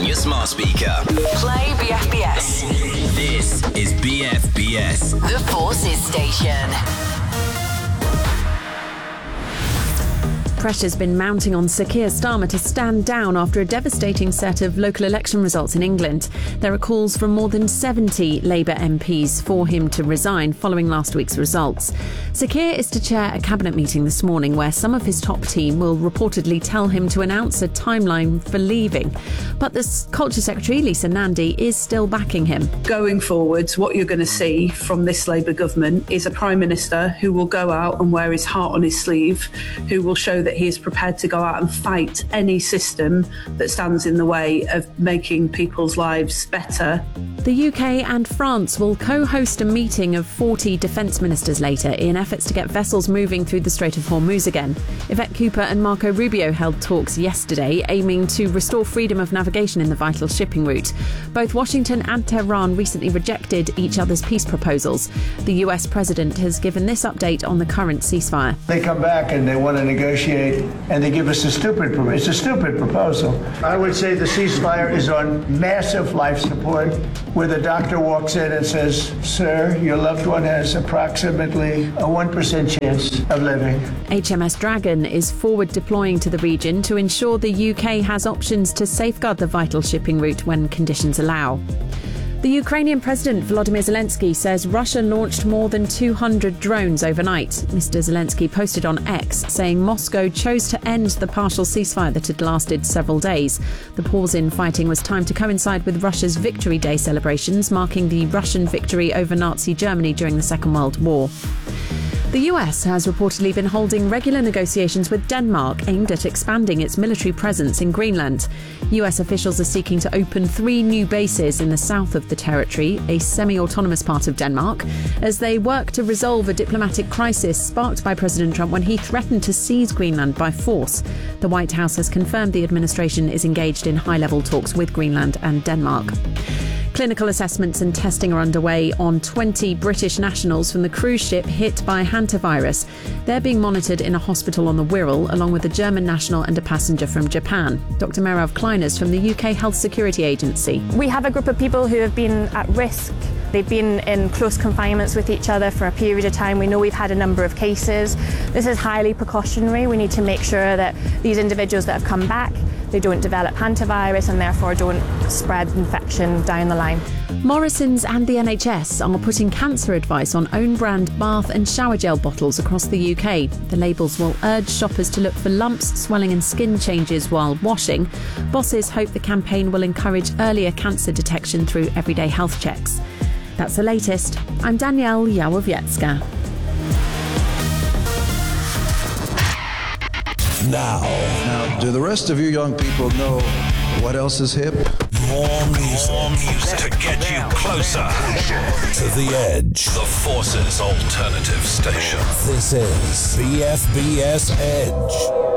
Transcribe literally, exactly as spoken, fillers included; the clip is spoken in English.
on your smart speaker. Play B F B S. This is B F B S. The Forces Station. Pressure's been mounting on Sir Keir Starmer to stand down after a devastating set of local election results in England. There are calls from more than seventy Labour M Ps for him to resign following last week's results. Sir Keir is to chair a cabinet meeting this morning where some of his top team will reportedly tell him to announce a timeline for leaving. But the Culture Secretary, Lisa Nandy, is still backing him. Going forwards, what you're going to see from this Labour government is a Prime Minister who will go out and wear his heart on his sleeve, who will show that he is prepared to go out and fight any system that stands in the way of making people's lives better. The U K and France will co-host a meeting of forty defence ministers later in efforts to get vessels moving through the Strait of Hormuz again. Yvette Cooper and Marco Rubio held talks yesterday aiming to restore freedom of navigation in the vital shipping route. Both Washington and Tehran recently rejected each other's peace proposals. The U S president has given this update on the current ceasefire. They come back and they want to negotiate and they give us a stupid proposal. It's a stupid proposal. I would say the ceasefire is on massive life support, where the doctor walks in and says, "Sir, your loved one has approximately a one percent chance of living." H M S Dragon is forward deploying to the region to ensure the U K has options to safeguard the vital shipping route when conditions allow. The Ukrainian President Volodymyr Zelensky says Russia launched more than two hundred drones overnight. Mister Zelensky posted on X saying Moscow chose to end the partial ceasefire that had lasted several days. The pause in fighting was timed to coincide with Russia's Victory Day celebrations, marking the Russian victory over Nazi Germany during the Second World War. The U S has reportedly been holding regular negotiations with Denmark aimed at expanding its military presence in Greenland. U S officials are seeking to open three new bases in the south of the territory, a semi-autonomous part of Denmark, as they work to resolve a diplomatic crisis sparked by President Trump when he threatened to seize Greenland by force. The White House has confirmed the administration is engaged in high-level talks with Greenland and Denmark. Clinical assessments and testing are underway on twenty British nationals from the cruise ship hit by hantavirus. They're being monitored in a hospital on the Wirral, along with a German national and a passenger from Japan. Doctor Merav Kleiners from the U K Health Security Agency. We have a group of people who have been at risk. They've been in close confinements with each other for a period of time. We know we've had a number of cases. This is highly precautionary. We need to make sure that these individuals that have come back, they don't develop hantavirus and therefore don't spread infection down the line. Morrisons and the N H S are putting cancer advice on own-brand bath and shower gel bottles across the U K. The labels will urge shoppers to look for lumps, swelling and skin changes while washing. Bosses hope the campaign will encourage earlier cancer detection through everyday health checks. That's the latest. I'm Danielle Yawowiecka. Now, now, do the rest of you young people know what else is hip? More music, More music to get you closer to the edge. The Forces Alternative Station. This is B F B S Edge.